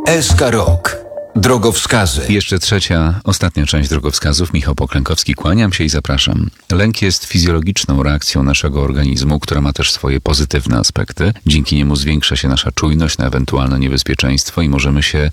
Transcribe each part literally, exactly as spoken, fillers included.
S K Rok. Drogowskazy. Jeszcze trzecia, ostatnia część drogowskazów. Michał Poklękowski, kłaniam się i zapraszam. Lęk jest fizjologiczną reakcją naszego organizmu, która ma też swoje pozytywne aspekty. Dzięki niemu zwiększa się nasza czujność na ewentualne niebezpieczeństwo i możemy się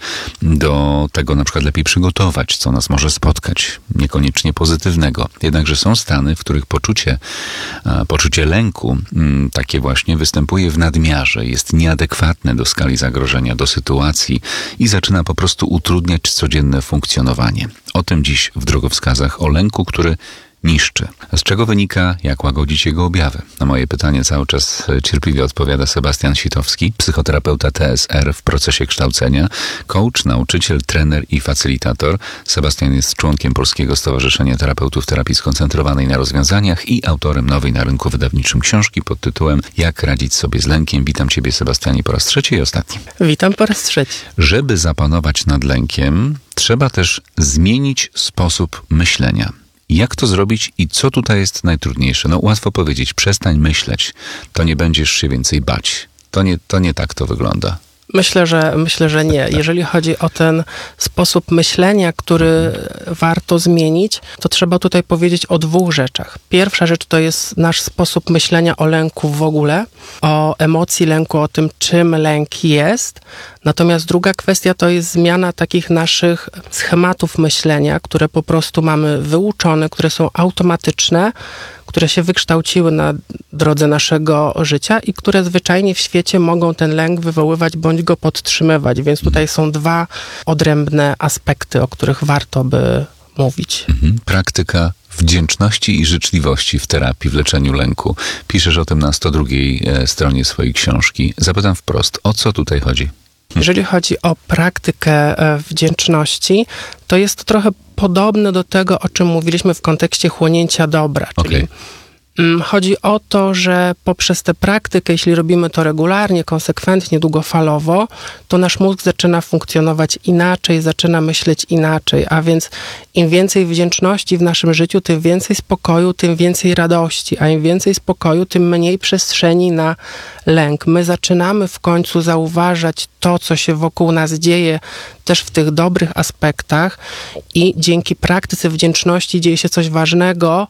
do tego na przykład lepiej przygotować, co nas może spotkać. Niekoniecznie pozytywnego. Jednakże są stany, w których poczucie, poczucie lęku takie właśnie występuje w nadmiarze, jest nieadekwatne do skali zagrożenia, do sytuacji i zaczyna po prostu utrudniać codzienne funkcjonowanie. O tym dziś w drogowskazach, o lęku, który niszczy. Z czego wynika, jak łagodzić jego objawy? Na moje pytanie cały czas cierpliwie odpowiada Sebastian Sitowski, psychoterapeuta T S R w procesie kształcenia, coach, nauczyciel, trener i facylitator. Sebastian jest członkiem Polskiego Stowarzyszenia Terapeutów Terapii Skoncentrowanej na Rozwiązaniach i autorem nowej na rynku wydawniczym książki pod tytułem Jak radzić sobie z lękiem. Witam Ciebie, Sebastianie, po raz trzeci i ostatni. Witam po raz trzeci. Żeby zapanować nad lękiem, trzeba też zmienić sposób myślenia. Jak to zrobić i co tutaj jest najtrudniejsze? No łatwo powiedzieć, przestań myśleć, to nie będziesz się więcej bać. To nie, to nie tak to wygląda. Myślę, że myślę, że nie. Jeżeli chodzi o ten sposób myślenia, który warto zmienić, to trzeba tutaj powiedzieć o dwóch rzeczach. Pierwsza rzecz to jest nasz sposób myślenia o lęku w ogóle, o emocji lęku, o tym, czym lęk jest. Natomiast druga kwestia to jest zmiana takich naszych schematów myślenia, które po prostu mamy wyuczone, które są automatyczne, które się wykształciły na drodze naszego życia i które zwyczajnie w świecie mogą ten lęk wywoływać bądź go podtrzymywać. Więc tutaj są dwa odrębne aspekty, o których warto by mówić. Mhm. Praktyka wdzięczności i życzliwości w terapii, w leczeniu lęku. Piszesz o tym na sto drugiej stronie swojej książki. Zapytam wprost, o co tutaj chodzi? Jeżeli chodzi o praktykę wdzięczności, to jest to trochę podobne do tego, o czym mówiliśmy w kontekście chłonięcia dobra. Czyli okay. Chodzi o to, że poprzez tę praktykę, jeśli robimy to regularnie, konsekwentnie, długofalowo, to nasz mózg zaczyna funkcjonować inaczej, zaczyna myśleć inaczej, a więc im więcej wdzięczności w naszym życiu, tym więcej spokoju, tym więcej radości, a im więcej spokoju, tym mniej przestrzeni na lęk. My zaczynamy w końcu zauważać to, co się wokół nas dzieje, też w tych dobrych aspektach i dzięki praktyce wdzięczności dzieje się coś ważnego,